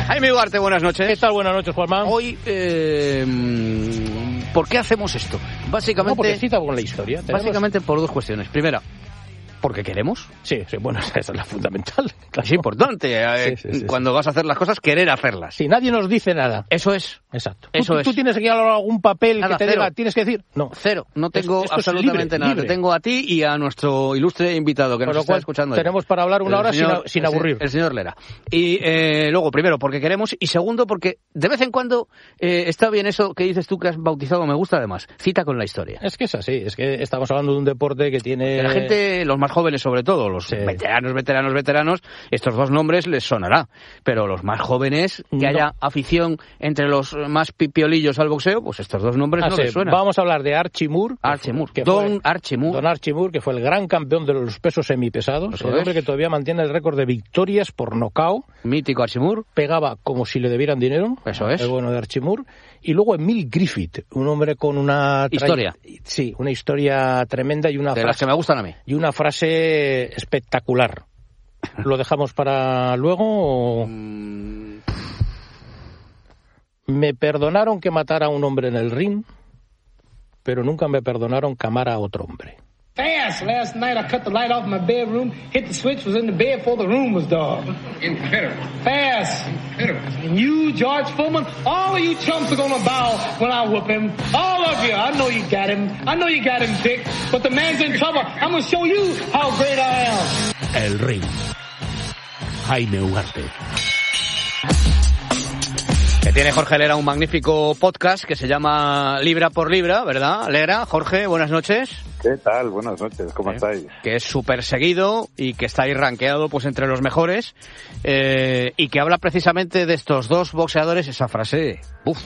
Jaime Ugarte, buenas noches. ¿Qué tal? Buenas noches, Juanma. Hoy, ¿por qué hacemos esto? Básicamente, no, porque cita con la historia. Básicamente por dos cuestiones. Primera, porque queremos. Sí, bueno, esa es la fundamental. Claro. Es importante, cuando vas a hacer las cosas, querer hacerlas. Sí, nadie nos dice nada. Eso es. Exacto. Eso ¿Tú tienes aquí algún papel nada, que te cero. diga, tienes que decir? No. Cero. No tengo esto absolutamente nada. libre. Te tengo a ti y a nuestro ilustre invitado que Por nos lo está cual, escuchando. Tenemos para hablar una hora sin aburrir. El señor Lera. Y luego, primero, porque queremos. Y segundo, porque de vez en cuando está bien eso que dices tú que has bautizado, me gusta además. Cita con la historia. Es que es así. Es que estamos hablando de un deporte que tiene... La gente, los más jóvenes sobre todo, los veteranos, estos dos nombres les sonará. Pero los más jóvenes, que haya afición entre los más pipiolillos al boxeo, pues estos dos nombres no les suenan. Vamos a hablar de Archie Moore. Don Archie Moore, que fue el gran campeón de los pesos semipesados. El hombre que todavía mantiene el récord de victorias por nocaut. Mítico Archie Moore. Pegaba como si le debieran dinero. Eso es. El bueno de Archie Moore. Y luego Emil Griffith, un hombre con una... Historia. Sí, una historia tremenda y una de las que me gustan a mí. Y una frase espectacular. ¿Lo dejamos para luego o...? Me perdonaron que matara a un hombre en el ring, pero nunca me perdonaron que amara a otro hombre. Fast. Last night I cut the light off my bedroom, hit the switch, was in the bed before the room was dark. Incredible. Fast. Incredible. And you, George Foreman, all of you chumps are gonna bow when I whoop him. All of you. I know you got him. I know you got him, Dick. But the man's in trouble. I'm gonna show you how great I am. El ring. Jaime Ugarte. Que tiene Jorge Lera un magnífico podcast que se llama Libra por Libra, ¿verdad? Lera, Jorge, buenas noches. ¿Qué tal? Buenas noches, ¿cómo estáis? Que es súper seguido y que está ahí rankeado pues entre los mejores y que habla precisamente de estos dos boxeadores, esa frase,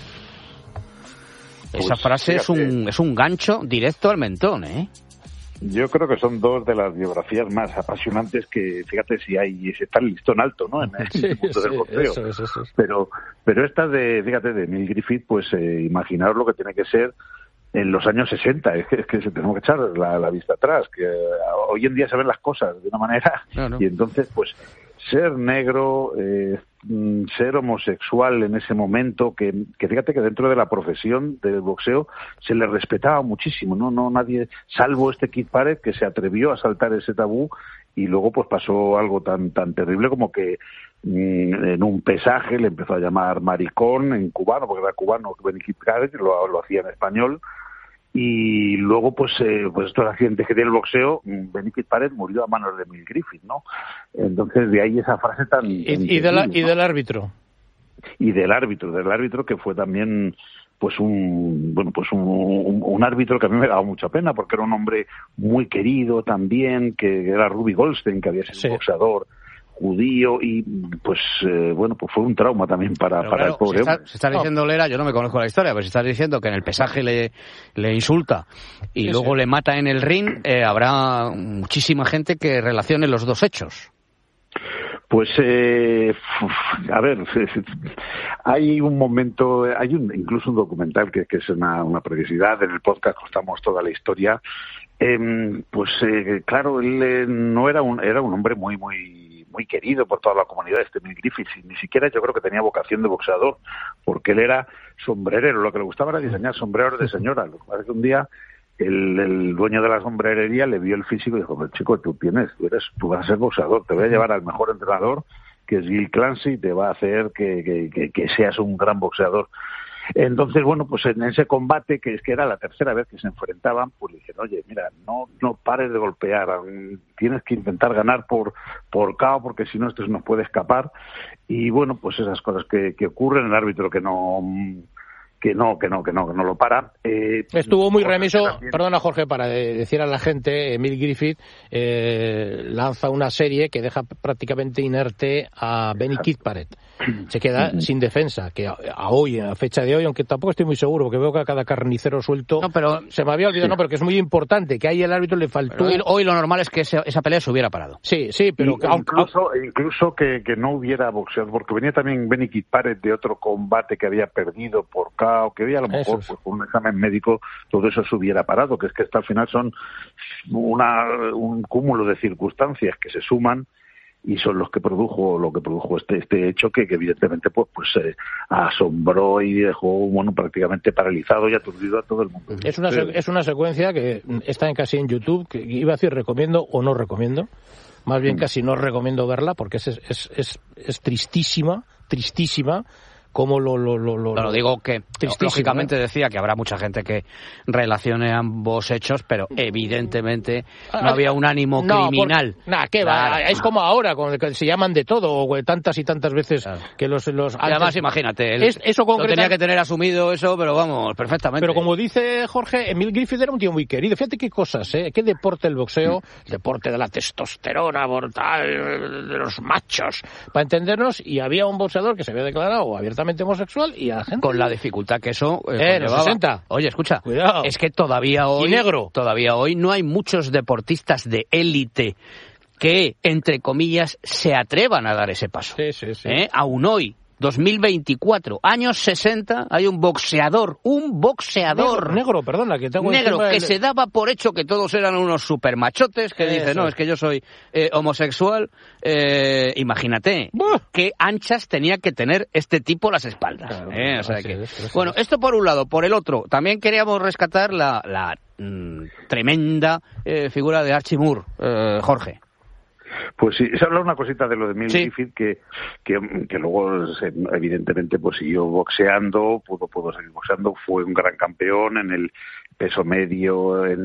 esa frase es un gancho directo al mentón, ¿eh? Yo creo que son dos de las biografías más apasionantes que, fíjate, si está el listón alto, ¿no? En el mundo del boxeo. Eso. Pero esta fíjate, de Emil Griffith, pues imaginaos lo que tiene que ser en los años 60. Es que se tenemos que echar la vista atrás, que hoy en día se ven las cosas de una manera, y entonces, pues, ser negro, ser homosexual en ese momento, que fíjate que dentro de la profesión del boxeo se le respetaba muchísimo, no nadie, salvo este Kid Barrett, que se atrevió a saltar ese tabú, y luego pues pasó algo tan terrible como que en un pesaje le empezó a llamar maricón en cubano, porque era cubano Benny Kid Barrett, lo hacía en español. Y luego, pues estos accidentes que tiene el boxeo, Benny Kid Barrett murió a manos de Emil Griffith, ¿no? Entonces, de ahí esa frase tan... Y del árbitro. Y del árbitro, que fue también, pues un árbitro que a mí me daba mucha pena, porque era un hombre muy querido también, que era Ruby Goldstein, que había sido un boxeador judío, y pues fue un trauma también para el pobre hombre. Se está diciendo, Lera, yo no me conozco la historia, pero si estás diciendo que en el pesaje le insulta y luego le mata en el ring, habrá muchísima gente que relacione los dos hechos. Pues, a ver, hay un momento, incluso un documental que es una preciosidad, en el podcast contamos toda la historia. Claro, él no era un hombre muy querido por toda la comunidad, Emil Griffith, y ni siquiera yo creo que tenía vocación de boxeador, porque él era sombrerero, lo que le gustaba era diseñar sombreros de señora. Lo que pasa es que un día el dueño de la sombrerería le vio el físico y dijo, pues chico, tú vas a ser boxeador, te voy a llevar al mejor entrenador, que es Gil Clancy, y te va a hacer que seas un gran boxeador. Entonces, pues en ese combate, que era la tercera vez que se enfrentaban, pues le dijeron, oye, mira, no pares de golpear, tienes que intentar ganar por KO, porque si no esto nos puede escapar. Y pues esas cosas que ocurren, el árbitro que no lo para. Estuvo muy remiso, perdona Jorge, para decir a la gente, Emil Griffith lanza una serie que deja prácticamente inerte a Benny Kid Barrett. Se queda sin defensa, que a fecha de hoy, aunque tampoco estoy muy seguro, porque veo que a cada carnicero suelto, se me había olvidado, pero que es muy importante, que ahí el árbitro le faltó... Hoy lo normal es que esa pelea se hubiera parado. Sí, pero... Incluso que no hubiera boxeado, porque venía también Benny Kid Barrett de otro combate que había perdido por KO, que había a lo mejor pues, con un examen médico todo eso se hubiera parado, que es que hasta al final son un cúmulo de circunstancias que se suman y son los que produjo este hecho que evidentemente pues asombró y dejó prácticamente paralizado y aturdido a todo el mundo. Es una secuencia que está casi en YouTube, que iba a decir recomiendo o no recomiendo, más bien casi no recomiendo verla porque es tristísima como lo digo que lógicamente decía que habrá mucha gente que relacione ambos hechos, pero evidentemente no había un ánimo criminal. ¿Qué va? Claro. Es como ahora, cuando se llaman de todo, o tantas y tantas veces que los y además, imagínate, eso lo tenía que tener asumido eso, pero vamos, perfectamente. Pero como dice Jorge, Emil Griffith era un tío muy querido. Fíjate qué cosas, qué deporte el boxeo, el deporte de la testosterona brutal, de los machos, para entendernos, y había un boxeador que se había declarado abiertamente homosexual y a la gente... Con la dificultad que eso los 60. Oye, escucha, cuidado. Es que todavía hoy no hay muchos deportistas de élite que, entre comillas, se atrevan a dar ese paso. Sí. Aún hoy, 2024, años 60, hay un boxeador negro, perdona, que tengo que se daba por hecho que todos eran unos supermachotes, que dice, no, es que yo soy homosexual. Imagínate qué anchas tenía que tener este tipo las espaldas. Claro, bueno, esto por un lado. Por el otro, también queríamos rescatar la tremenda figura de Archie Moore, Jorge. Pues sí, se habla una cosita de lo de Emil Griffith que luego evidentemente pues siguió boxeando, pudo seguir boxeando, fue un gran campeón en el peso medio, en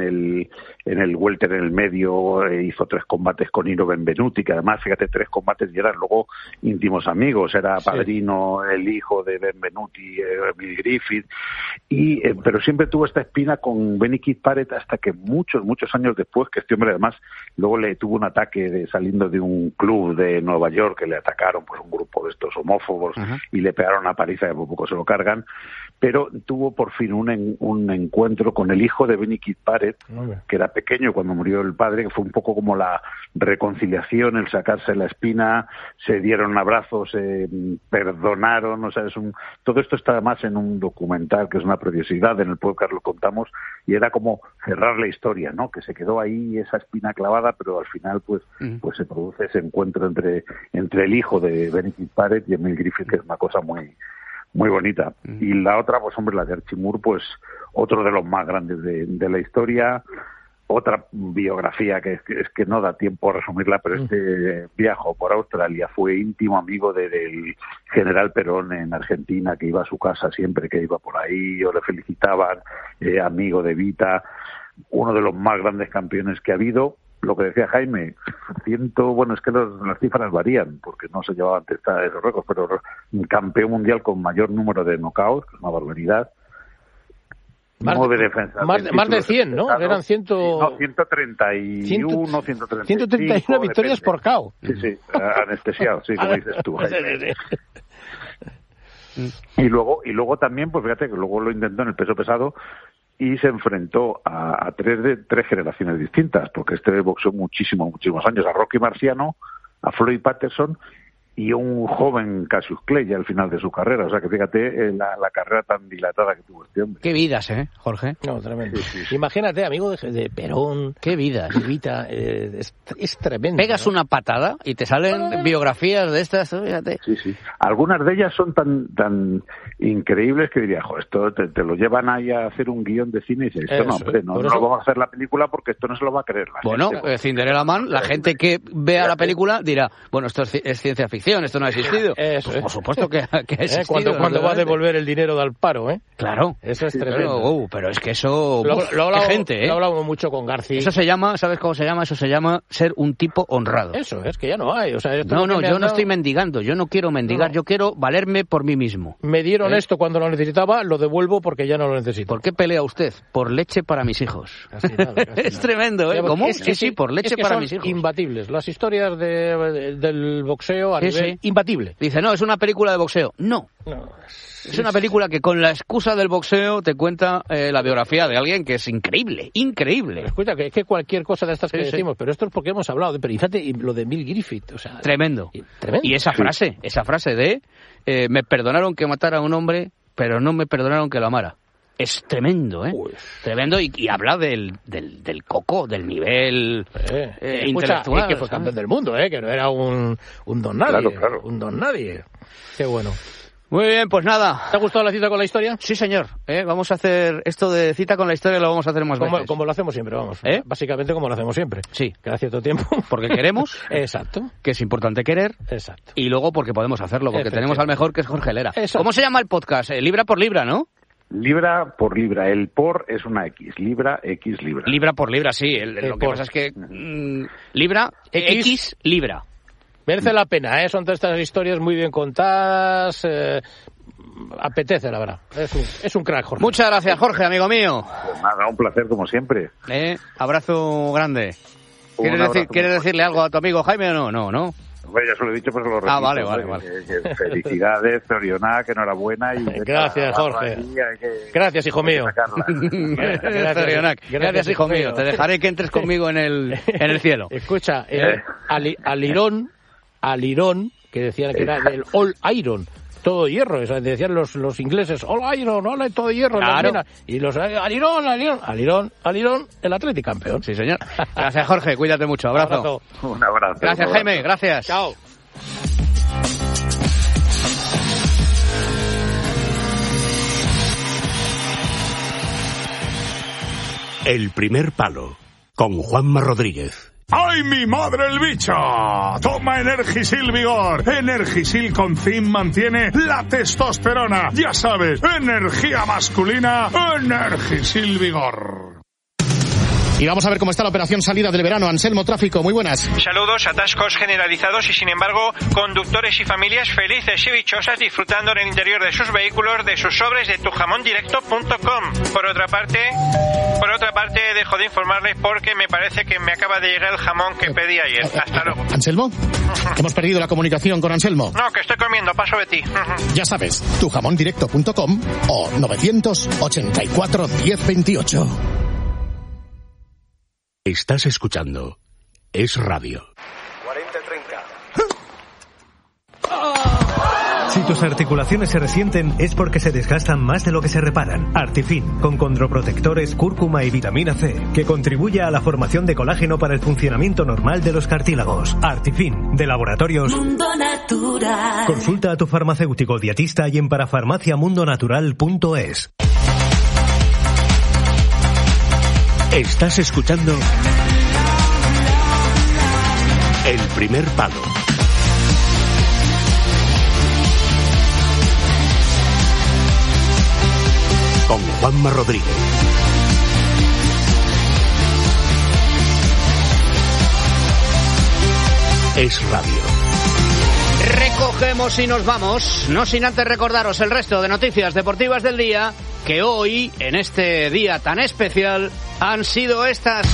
el welter en el medio, hizo 3 combates con Ino Benvenuti, que además, fíjate, 3 combates y eran luego íntimos amigos, era padrino el hijo de Benvenuti, Emil Griffith, pero siempre tuvo esta espina con Benny Kid Barrett hasta que muchos años después, que este hombre además luego le tuvo un ataque saliendo de un club de Nueva York, que le atacaron pues un grupo de estos homófobos y le pegaron una paliza que por poco se lo cargan, pero tuvo por fin un encuentro con el hijo de Benny Kid Barrett, que era pequeño cuando murió el padre, que fue un poco como la reconciliación, el sacarse la espina, se dieron abrazos, se perdonaron, o sea, todo esto está además en un documental que es una preciosidad, en el podcast lo contamos, y era como cerrar la historia, ¿no? Que se quedó ahí esa espina clavada, pero al final pues se produce ese encuentro entre el hijo de Benny Kid Barrett y Emil Griffith, que es una cosa muy bonita. Y la otra, pues hombre, la de Archie Moore, pues otro de los más grandes de la historia, otra biografía que es que no da tiempo a resumirla, pero viajó por Australia, fue íntimo amigo del general Perón en Argentina, que iba a su casa siempre que iba por ahí, o le felicitaban, amigo de Vita, uno de los más grandes campeones que ha habido. Lo que decía Jaime, es que las cifras varían, porque no se llevaba antes esos récords, pero campeón mundial con mayor número de knockouts, que es una barbaridad. Más de 100, ¿no? Eran 131, 131 victorias por KO. Sí, anestesiado, sí, como dices tú, Jaime. Y luego también, pues fíjate que luego lo intentó en el peso pesado, y se enfrentó a tres generaciones distintas, porque boxeó muchísimos años, a Rocky Marciano, a Floyd Patterson y un joven Cassius Clay ya al final de su carrera. O sea que fíjate la carrera tan dilatada que tuvo este hombre. Qué vidas, Jorge. No, tremendo. Sí. Imagínate, amigo de Perón. Qué vidas. Evita, es tremendo. Pegas una patada y te salen biografías de estas, fíjate. Sí. Algunas de ellas son tan increíbles que diría, esto te lo llevan ahí a hacer un guión de cine y dices, no vamos a hacer la película porque esto no se lo va a creer la gente. Cinderella Man, la gente que vea la película dirá, bueno, esto es ciencia ficción. Esto no ha existido. Pues por supuesto que ha existido. Cuando va a devolver el dinero de Alparo, Claro. Eso es tremendo. Pero es que eso... Lo hablamos mucho con García. Eso se llama, ¿sabes cómo se llama? Eso se llama ser un tipo honrado. Eso, es que ya no hay. O sea, yo no estoy mendigando. Yo no quiero mendigar. Yo quiero valerme por mí mismo. Me dieron esto cuando lo necesitaba, lo devuelvo porque ya no lo necesito. ¿Por qué pelea usted? Por leche para mis hijos. Casi es tremendo, ¿Cómo? Sí, por leche para mis hijos. Imbatibles. Las historias del boxeo a nivel imbatible. Dice, no, es una película de boxeo. No. Es una película que con la excusa del boxeo te cuenta la biografía de alguien que es increíble. Pero escucha, que es que cualquier cosa de estas que decimos, pero esto es porque hemos hablado pero fíjate, lo de Emil Griffith, o sea... Tremendo. Y esa frase de me perdonaron que matara a un hombre, pero no me perdonaron que lo amara. es tremendo, ¿eh? Tremendo, y habla del coco, del nivel intelectual. Y que fue campeón del mundo, que no era un don nadie. Claro. Un don nadie. Qué bueno. Muy bien, pues nada. ¿Te ha gustado la cita con la historia? Sí, señor. Vamos a hacer esto de cita con la historia, lo vamos a hacer más veces. Como lo hacemos siempre, vamos. Básicamente como lo hacemos siempre. Sí. Cada cierto tiempo. Porque queremos. Exacto. Que es importante querer. Exacto. Y luego porque podemos hacerlo, porque tenemos al mejor, que es Jorge Lera. ¿Cómo se llama el podcast? Libra por libra, ¿no? Libra por libra. El por es una X. Libra, X, libra. Libra por libra, sí. Lo que pasa es que libra, X, libra. Merece la pena, son todas estas historias muy bien contadas. Apetece, la verdad. Es un crack, Jorge. Muchas gracias, Jorge, amigo mío. Pues nada, un placer como siempre. Abrazo grande. ¿Quieres decirle algo a tu amigo Jaime o no? No. Bueno, ya se lo he dicho, pero lo repito. Vale. Que felicidades, Zorionak, que enhorabuena. Y gracias, Jorge. Gracias, hijo mío. Zorionak. Gracias, hijo mío. Te dejaré que entres conmigo en el cielo. Escucha, Alirón, que decían que era del All Iron. Todo hierro, o sea, decían los ingleses, all iron, todo hierro, claro. En la mina. Y los Alirón, el Athletic campeón. Sí, señor. Gracias, Jorge, cuídate mucho, abrazo. Un abrazo. Gracias, Jaime, gracias. Chao. El primer palo, con Juanma Rodríguez. ¡Ay, mi madre el bicho! Toma Energisil Vigor. Energisil con zinc mantiene la testosterona. Ya sabes, energía masculina, Energisil Vigor. Y vamos a ver cómo está la operación salida del verano. Anselmo, tráfico, muy buenas. Saludos, atascos generalizados y sin embargo, conductores y familias felices y dichosas disfrutando en el interior de sus vehículos de sus sobres de tujamondirecto.com. Por otra parte, dejo de informarles porque me parece que me acaba de llegar el jamón que pedí ayer. Hasta luego. ¿Anselmo? Hemos perdido la comunicación con Anselmo. No, que estoy comiendo, paso de ti. Ya sabes, tujamondirecto.com o 984 1028. Estás escuchando Es Radio. 40-30. Si tus articulaciones se resienten es porque se desgastan más de lo que se reparan. Artifin, con condroprotectores, cúrcuma y vitamina C, que contribuye a la formación de colágeno para el funcionamiento normal de los cartílagos. Artifin, de Laboratorios Mundo Natural. Consulta a tu farmacéutico dietista y en parafarmaciamundonatural.es. Estás escuchando El primer palo. Con Juanma Rodríguez. Es Radio. Recogemos y nos vamos, no sin antes recordaros el resto de noticias deportivas del día, que hoy, en este día tan especial, han sido estas.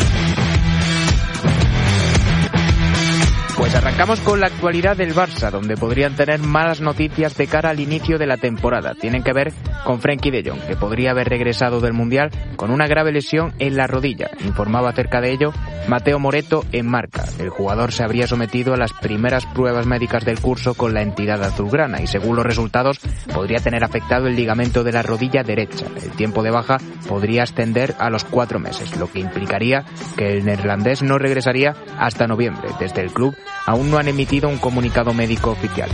Pues arrancamos con la actualidad del Barça, donde podrían tener malas noticias de cara al inicio de la temporada. Tienen que ver con Frenkie de Jong, que podría haber regresado del Mundial con una grave lesión en la rodilla. Informaba acerca de ello Mateo Moretto en Marca. El jugador se habría sometido a las primeras pruebas médicas del curso con la entidad azulgrana y según los resultados podría tener afectado el ligamento de la rodilla derecha. El tiempo de baja podría ascender a los 4 meses, lo que implicaría que el neerlandés no regresaría hasta noviembre. Desde el club aún no han emitido un comunicado médico oficial.